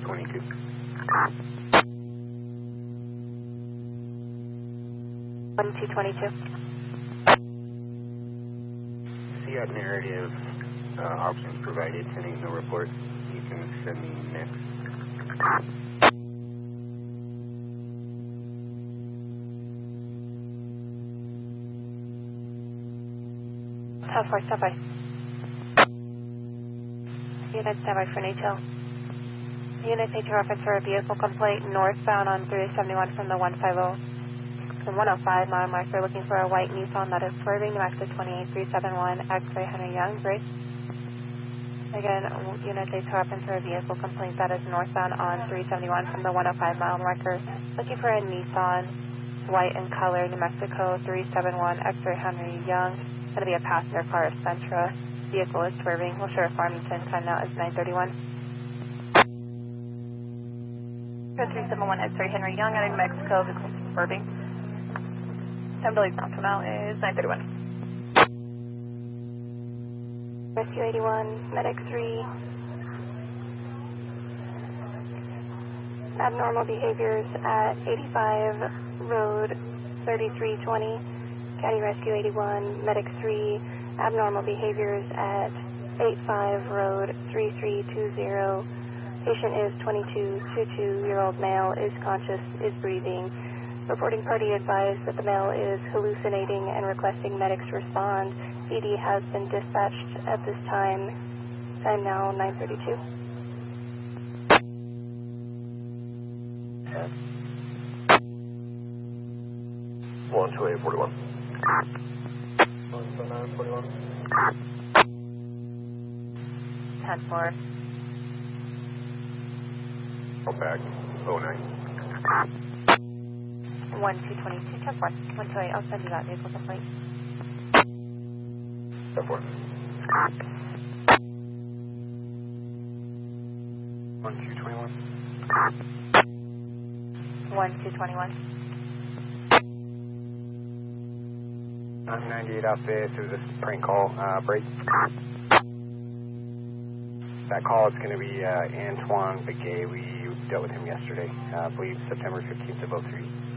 22. See that narrative options provided, sending no report. You can send me next. Stop by. Unit standby for Natal. Unit need to reference for a vehicle complaint northbound on 371 from the 150. The 105 mile marker looking for a white Nissan that is swerving next to 28371 X-ray Henry Young, Grace. Again, unit need to reference for a vehicle complaint that is northbound on 371 from the 105 mile marker looking for a Nissan, white in color, New Mexico 371 X-ray Henry Young. It's going to be a passenger car, Sentra. Vehicle is swerving. Will Sheriff Farmington. Time now is 9:31. 371 X-ray Henry Young out of New Mexico. Vehicle is swerving. Time to leave now is 9:31. Rescue 81, Medic 3. Abnormal behaviors at 85 Road 3320. Caddy Rescue 81, Medic 3. Abnormal behaviors at 85 Road 3320. Patient is 22-year-old male, is conscious, is breathing. Reporting party advised that the male is hallucinating and requesting medics respond. ED has been dispatched at this time. Time now 9:32. 12841. 12941. 10-4. Go back. 09. 1222, 10-4. 128, I'll send you that vehicle complaint. 10-4. 1221. 1221. 98 outfit, it was a prank call, break. That call is going to be Antoine Begay. We dealt with him yesterday, I believe September 15th of 03.